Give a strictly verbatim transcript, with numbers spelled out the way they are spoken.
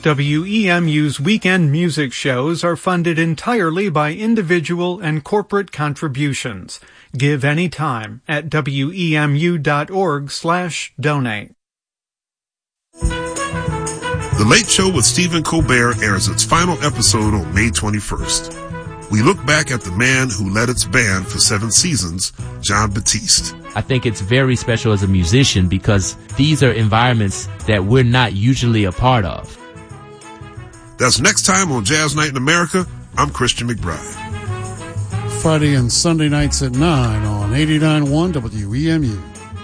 W E M U's weekend music shows are funded entirely by individual and corporate contributions. Give anytime at W E M U dot org slash donate. The Late Show with Stephen Colbert airs its final episode on May twenty-first. We look back at the man who led its band for seven seasons, Jon Batiste. I think it's very special as a musician because these are environments that we're not usually a part of. That's next time on Jazz Night in America. I'm Christian McBride. Friday and Sunday nights at nine on eighty-nine point one W E M U.